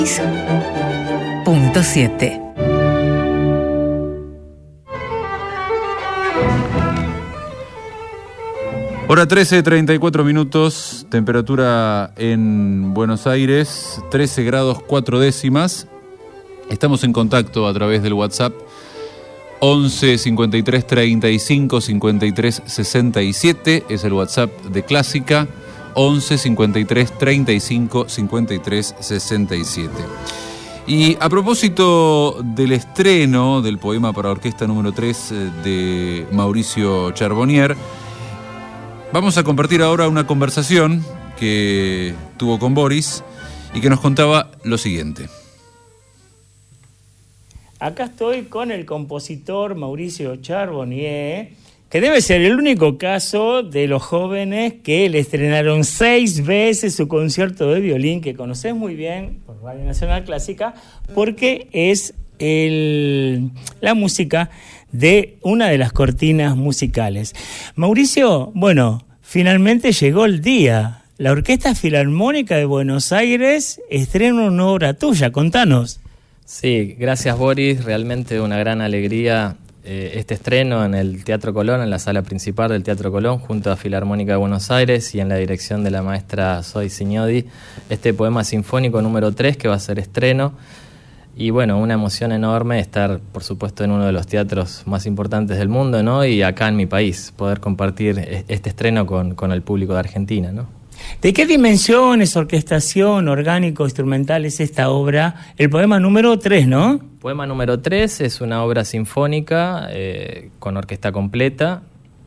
6.7. Hora 13:34 minutos, temperatura en Buenos Aires, 13 grados 4 décimas. Estamos en contacto a través del WhatsApp 11 53 35 53 67, es el WhatsApp de Clásica, 11 53 35 53 67. Y a propósito del estreno del poema para orquesta número 3 de Mauricio Charbonnier, vamos a compartir ahora una conversación que tuvo con Boris y que nos contaba lo siguiente. Acá estoy con el compositor Mauricio Charbonnier, que debe ser el único caso de los jóvenes que le estrenaron 6 veces su concierto de violín, que conocés muy bien por Radio Nacional Clásica, porque es la música de una de las cortinas musicales. Mauricio, bueno, finalmente llegó el día. La Orquesta Filarmónica de Buenos Aires estrena una obra tuya, contanos. Sí, gracias Boris, realmente una gran alegría este estreno en el Teatro Colón, en la sala principal del Teatro Colón, junto a Filarmónica de Buenos Aires y en la dirección de la maestra Zoe Signodi, este poema sinfónico número 3 que va a ser estreno. Y bueno, una emoción enorme estar, por supuesto, en uno de los teatros más importantes del mundo, ¿no? Y acá en mi país, poder compartir este estreno con el público de Argentina, ¿no? ¿De qué dimensiones, orquestación, orgánico, instrumental es esta obra? El poema número 3, ¿no? Poema número 3 es una obra sinfónica con orquesta completa.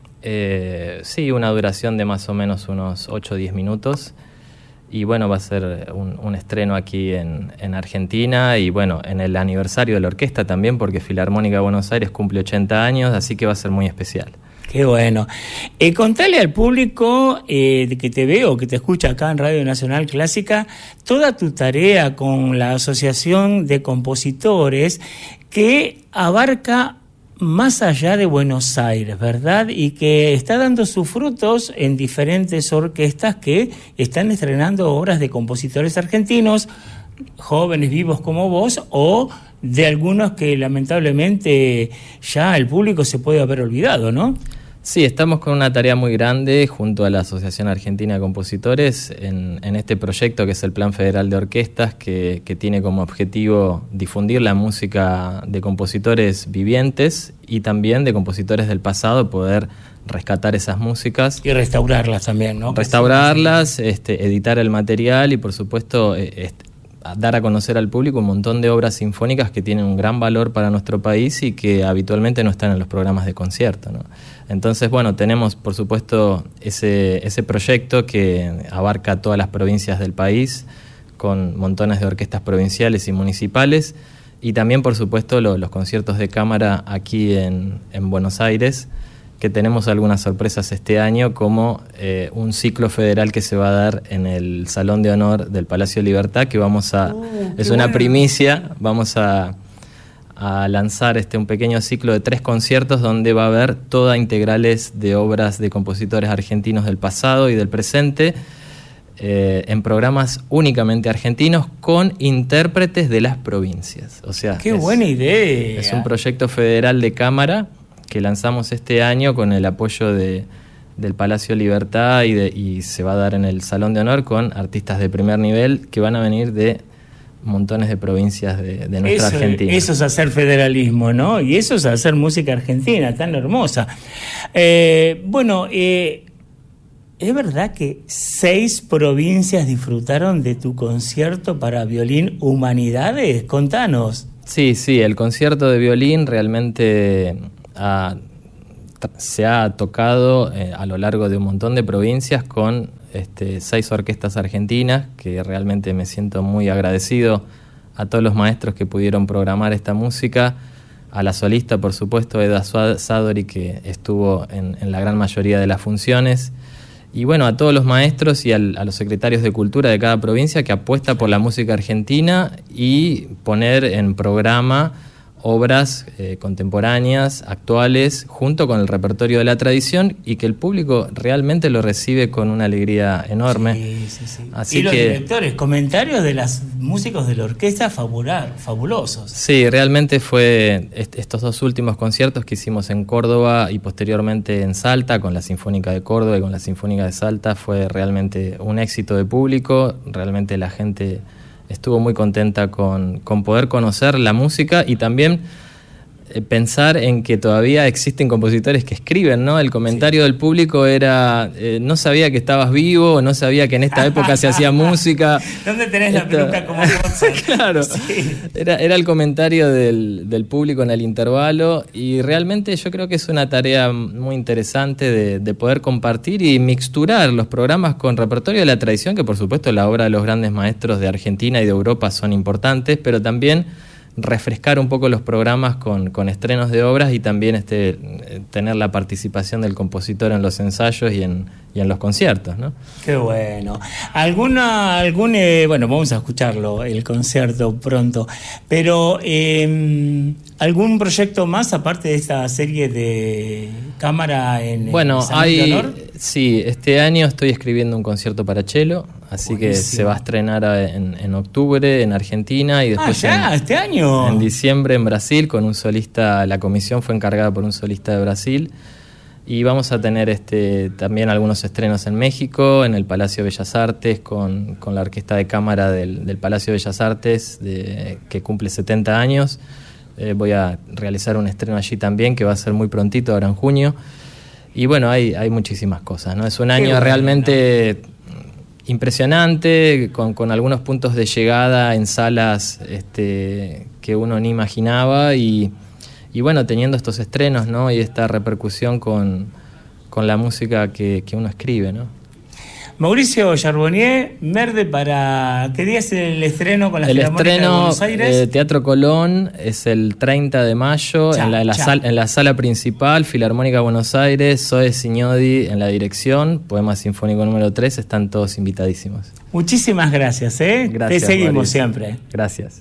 Sí, una duración de más o menos unos 8 o 10 minutos. Y bueno, va a ser un estreno aquí en Argentina y bueno, en el aniversario de la orquesta también, porque Filarmónica de Buenos Aires cumple 80 años, así que va a ser muy especial. Qué bueno. Contale al público que te veo, que te escucha acá en Radio Nacional Clásica, toda tu tarea con la Asociación de Compositores que abarca más allá de Buenos Aires, ¿verdad? Y que está dando sus frutos en diferentes orquestas que están estrenando obras de compositores argentinos, jóvenes vivos como vos, o de algunos que lamentablemente ya el público se puede haber olvidado, ¿no? Sí, estamos con una tarea muy grande junto a la Asociación Argentina de Compositores en este proyecto que es el Plan Federal de Orquestas, que tiene como objetivo difundir la música de compositores vivientes y también de compositores del pasado, poder rescatar esas músicas. Y restaurarlas también, ¿no? Restaurarlas, editar el material y por supuesto dar a conocer al público un montón de obras sinfónicas que tienen un gran valor para nuestro país y que habitualmente no están en los programas de concierto, ¿no? Entonces, bueno, tenemos por supuesto ese proyecto que abarca todas las provincias del país, con montones de orquestas provinciales y municipales, y también por supuesto los conciertos de cámara aquí en Buenos Aires, que tenemos algunas sorpresas este año, como un ciclo federal que se va a dar en el Salón de Honor del Palacio de Libertad, que es una primicia, vamos a lanzar un pequeño ciclo de 3 conciertos donde va a haber todas integrales de obras de compositores argentinos del pasado y del presente, en programas únicamente argentinos con intérpretes de las provincias. O sea, ¡qué buena idea! Es un proyecto federal de cámara que lanzamos este año con el apoyo del Palacio Libertad y se va a dar en el Salón de Honor con artistas de primer nivel que van a venir de montones de provincias de nuestra Argentina. Eso es hacer federalismo, ¿no? Y eso es hacer música argentina tan hermosa. ¿Es verdad que 6 provincias disfrutaron de tu concierto para violín Humanidades? Contanos. Sí, el concierto de violín realmente se ha tocado a lo largo de un montón de provincias con 6 orquestas argentinas, que realmente me siento muy agradecido a todos los maestros que pudieron programar esta música, a la solista, por supuesto, Eda Sadori, que estuvo en la gran mayoría de las funciones, y bueno, a todos los maestros y a los secretarios de cultura de cada provincia que apuesta por la música argentina y poner en programa obras contemporáneas, actuales, junto con el repertorio de la tradición, y que el público realmente lo recibe con una alegría enorme. Sí. Así y los que, directores, comentarios de los músicos de la orquesta fabulosos. Sí, realmente fue estos 2 últimos conciertos que hicimos en Córdoba y posteriormente en Salta, con la Sinfónica de Córdoba y con la Sinfónica de Salta, fue realmente un éxito de público. Realmente la gente estuvo muy contenta con poder conocer la música y también pensar en que todavía existen compositores que escriben, ¿no? El comentario del público era, no sabía que estabas vivo, no sabía que en esta época se hacía música. ¿Dónde tenés la peluca como Mozart? Claro, sí. Era el comentario del público en el intervalo, y realmente yo creo que es una tarea muy interesante de poder compartir y mixturar los programas con repertorio de la tradición, que por supuesto la obra de los grandes maestros de Argentina y de Europa son importantes, pero también refrescar un poco los programas con estrenos de obras, y también tener la participación del compositor en los ensayos y en los conciertos, ¿no? Qué bueno. Bueno, vamos a escucharlo, el concierto pronto, pero ¿algún proyecto más aparte de esta serie de cámara en Salón de Honor? Sí, este año estoy escribiendo un concierto para cello, así Buenísimo. Que se va a estrenar en octubre en Argentina, y después este año. En diciembre en Brasil, con un solista. La comisión fue encargada por un solista de Brasil, y vamos a tener también algunos estrenos en México, en el Palacio de Bellas Artes, con la orquesta de cámara del Palacio de Bellas Artes, que cumple 70 años. Voy a realizar un estreno allí también, que va a ser muy prontito, ahora en junio. Y bueno, hay muchísimas cosas, ¿no? Es un año realmente impresionante, con algunos puntos de llegada en salas que uno ni imaginaba, y bueno, teniendo estos estrenos, ¿no? Y esta repercusión con la música que uno escribe, ¿no? Mauricio Charbonnier, Merde, ¿para qué día es el estreno con la Filarmónica de Buenos Aires? Teatro Colón es el 30 de mayo, en la sala principal, Filarmónica de Buenos Aires, Zoe Signodi en la dirección, Poema Sinfónico número 3, están todos invitadísimos. Muchísimas gracias, Gracias, te seguimos, Mauricio. siempre. Gracias.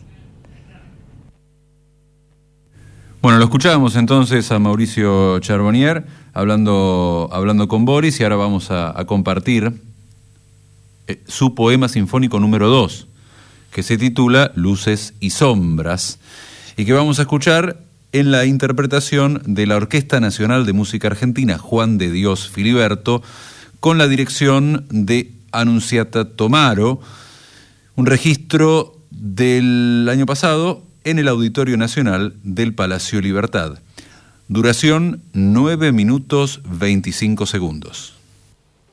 Bueno, lo escuchábamos entonces a Mauricio Charbonnier hablando con Boris, y ahora vamos a compartir su poema sinfónico número 2, que se titula Luces y Sombras, y que vamos a escuchar en la interpretación de la Orquesta Nacional de Música Argentina, Juan de Dios Filiberto, con la dirección de Annunziata Tomaro, un registro del año pasado en el Auditorio Nacional del Palacio Libertad. Duración 9 minutos 25 segundos.